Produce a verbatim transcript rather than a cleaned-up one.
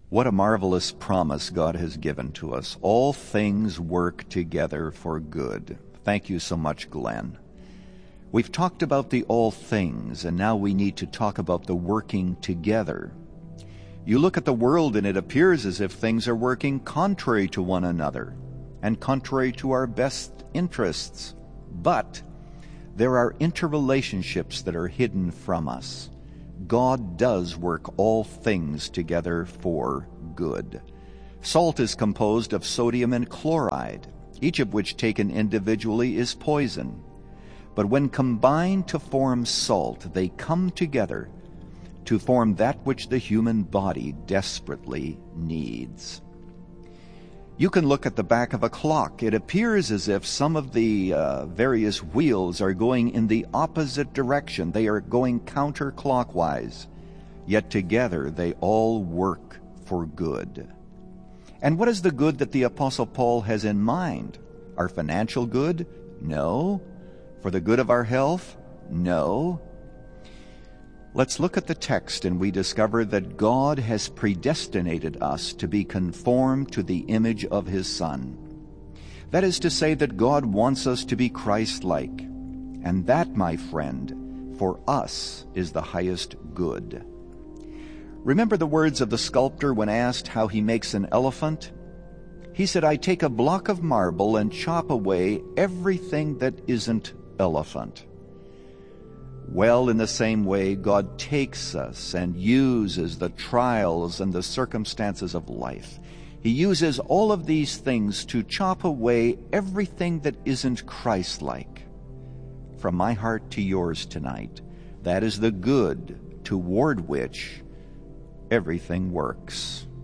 What a marvelous promise God has given to us. All things work together for good. Thank you so much, Glenn. We've talked about the all things, and now we need to talk about the working together. You look at the world and it appears as if things are working contrary to one another and contrary to our best interests. But there are interrelationships that are hidden from us. God does work all things together for good. Salt is composed of sodium and chloride, each of which taken individually is poison. But when combined to form salt, they come together to form that which the human body desperately needs. You can look at the back of a clock. It appears as if some of the uh, various wheels are going in the opposite direction. They are going counterclockwise. Yet together they all work for good. And what is the good that the Apostle Paul has in mind? Our financial good? No. For the good of our health? No. Let's look at the text, and we discover that God has predestinated us to be conformed to the image of His Son. That is to say that God wants us to be Christ-like. And that, my friend, for us is the highest good. Remember the words of the sculptor when asked how he makes an elephant? He said, I take a block of marble and chop away everything that isn't elephant. Well, in the same way, God takes us and uses the trials and the circumstances of life. He uses all of these things to chop away everything that isn't Christ-like. From my heart to yours tonight, that is the good toward which everything works.